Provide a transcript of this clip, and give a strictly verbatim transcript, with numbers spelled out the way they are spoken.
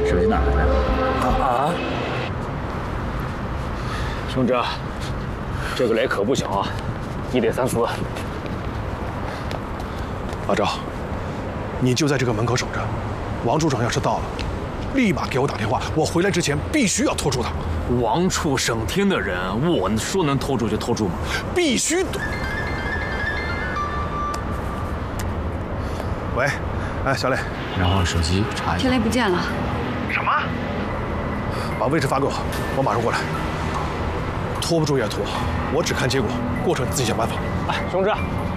手机哪来的？ 啊！兄弟，这个雷可不小啊，你得三思。 阿赵，你就在这个门口守着，王处长要是到了，立马给我打电话，我回来之前必须要拖住他。 王处省厅的人，我说能拖住就拖住吗？ 必须。喂，哎，小磊， 然后手机查一下。 天雷不见了。 什么？把位置发给我，我马上过来。拖不住也拖，我只看结果，过程你自己想办法。 哎，兄弟。